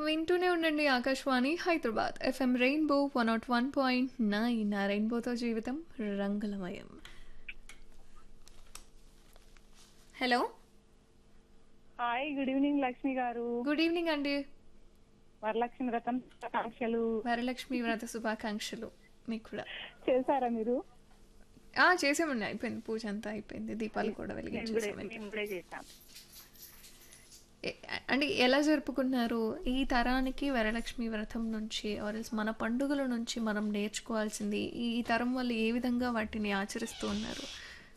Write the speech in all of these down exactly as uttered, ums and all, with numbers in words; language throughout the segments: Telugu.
వింటూనే ఉండండి Akashvani Hyderabad FM rainbow one not one point nine ఆ రెయిన్బోతో జీవితం రంగులమయం. Hello, hi, good evening Lakshmi గారు. గుడ్ ఈవినింగ్ అండి. వరలక్ష్మి వ్రతం శుభాకాంక్షలు. వరలక్ష్మి వ్రత శుభాకాంక్షలు మీకు కూడా. చేశారా మీరు? ఆ చేసామండి, అయిపోయింది, పూజ అంతా అయిపోయింది, దీపాలు కూడా వెలిగించేసామండి. మేము కూడా చేశాం. ఎ- అంటే ఎలా జరుపుకున్నారు ఈ తరానికి వరలక్ష్మి వ్రతం నుంచి ఆర్ఎల్స్ మన పండుగల నుంచి మనం నేర్చుకోవాల్సింది ఈ తరం వాళ్ళు ఏ విధంగా వాటిని ఆచరిస్తూ ఉన్నారు?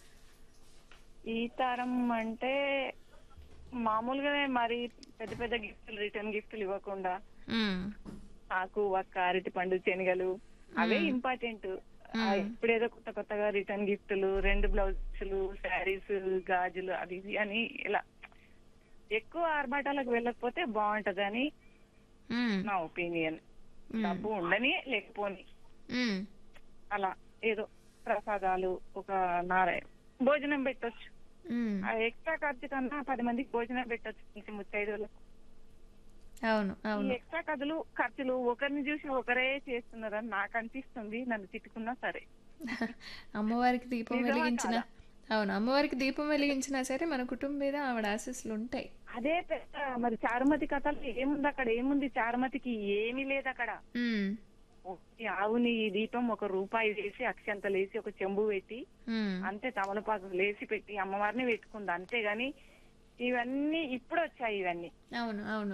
ఈ తరం అంటే మామూలుగానే మరి పెద్ద పెద్ద గిఫ్ట్లు, రిటర్న్ గిఫ్ట్లు ఇవ్వకుండా మ్మ్. ఆకు వక్క అరటి పండు శనగలు అవే ఇంపార్టెంట్. ఇప్పుడేదో కొత్త కొత్తగా రిటర్న్ గిఫ్ట్లు, రెండు బ్లౌజులు, శారీస్, గాజులు అవి ఇవి అని ఇలా ఎక్కువ ఆర్భాటాలకు వెళ్ళకపోతే బాగుంటదని మ్మ్. నా ఒపీనియన్. డబ్బు ఉండని లేకపోని మ్మ్. అలా ఏదో ప్రసాదాలు, ఒక నారాయణ భోజనం పెట్టొచ్చు. మ్మ్. ఆ ఎక్స్ట్రా ఖర్చు కన్నా పది మందికి భోజనం పెట్టొచ్చు ఇంటి ముత్తైదువులకు. అవును ఈ అవును. ఎక్స్ట్రా కథలు ఖర్చులు ఒకరిని చూసి ఒకరే చేస్తున్నారని నాకు అనిపిస్తుంది. నన్ను తిట్టుకున్నా సరే. అమ్మవారికి దీపం నిజమా వెలిగించిన కాదా? అవును, అమ్మవారికి దీపం వెలిగించినా సరే మన కుటుంబం మీద ఆవిడ ఆశీస్సులు ఉంటాయి. అదే పెద్ద మరి చారుమతి కథలు ఏముంది అక్కడ? ఏముంది చారుమతికి? ఏమీ లేదు అక్కడ. మ్మ్. ఈ ఆవుని ఈ దీపం ఒక రూపాయి వేసి అక్షంతలు వేసి ఒక చెంబు పెట్టి మ్మ్. అంతే, తమలపాకు లేసి పెట్టి అమ్మవారిని పెట్టుకుంది అంతేగాని ఇవన్నీ ఇప్పుడు వచ్చాయి. ఇవన్నీ అవును అవును.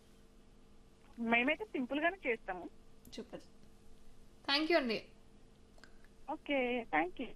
మేమైతే సింపుల్ గానే చేస్తాము. సూపర్, థ్యాంక్ యూ అండి. Okay, thank you.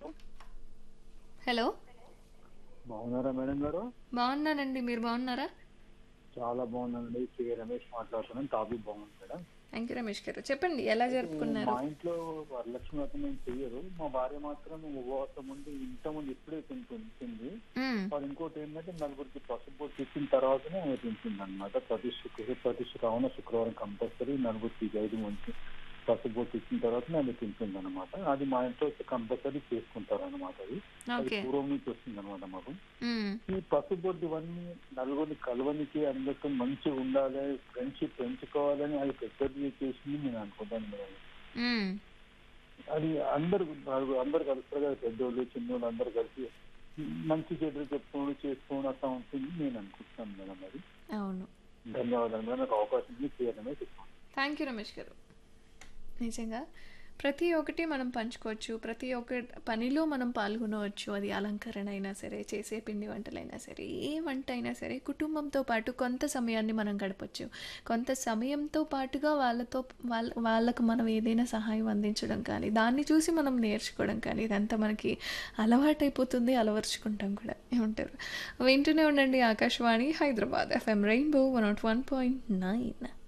హలో, బాగున్నారా మేడం గారు? బాగున్నానండి, మీరు బాగున్నారా? చాలా బాగున్నానండి. శ్రీ రమేష్ మాట్లాడుతున్నాను. టాపిక్ బాగుంది మేడం. థ్యాంక్ యూ రమేష్ గారు, చెప్పండి ఎలా జరుపుకున్నారు? మా ఇంట్లో వరలక్ష్మి వ్రతం ఏం చెయ్యరు. మా భార్య మాత్రం ఉపవాసం ముందు ఇంత ముందు ఇప్పుడే తింటుంది. మ్మ్. వాళ్ళు ఇంకోటి ఏంటంటే నలుగురికి పసుపు ఇచ్చిన తర్వాతనే ఆమె తింటుంది అనమాట. ప్రతి శుక్ర ప్రతి శ్రావణ శుక్రవారం కంపల్సరీ నలుగురికి ఐదు మంచి పసుపు ఇచ్చిన తర్వాతనే ఆమె తింటుంది అనమాట. అది మా ఇంట్లో కంపల్సరీ చేసుకుంటారు అనమాట. అది అది ఓకే. పూర్వం నుంచి వస్తుంది అనమాట మాకు. మ్మ్. ఈ పసుబొడ్డు ఇవన్నీ నలుగురిని కలవనికి అందరితో మంచిగా ఉండాలి, ఫ్రెండ్షిప్ పెంచుకోవాలని అది పెద్దది చేసింది నేను అనుకుంటాను మేడం. మ్మ్. అది అందరు నలుగురు అందరు కలుస్తారు కదా, పెద్దోళ్ళు చిన్నోళ్ళు అందరు కలిసి మంచి చెడులు చెప్పుకోవడం చేసుకోవడం అట్లా ఉంటుంది నేను అనుకుంటున్నాను మేడం. అది అవును. ధన్యవాదాలు మేడం, నాకు అవకాశం చేయడమే చెప్తాను. థ్యాంక్ యూ రమేష్ గారు. నిజంగా ప్రతి ఒక్కటి మనం పంచుకోవచ్చు, ప్రతి ఒక్క పనిలో మనం పాల్గొనవచ్చు. అది అలంకరణ అయినా సరే, చేసే పిండి వంటలైనా సరే, ఏ వంట అయినా సరే కుటుంబంతో పాటు కొంత సమయాన్ని మనం గడపచ్చు. కొంత సమయంతో పాటుగా వాళ్ళతో వాళ్ళ వాళ్ళకు మనం ఏదైనా సహాయం అందించడం కానీ, దాన్ని చూసి మనం నేర్చుకోవడం కానీ, ఇదంతా మనకి అలవాటైపోతుంది, అలవర్చుకుంటాం కూడా. ఏమంటారు? వింటూనే ఉండండి Akashvani Hyderabad FM rainbow one not one point nine.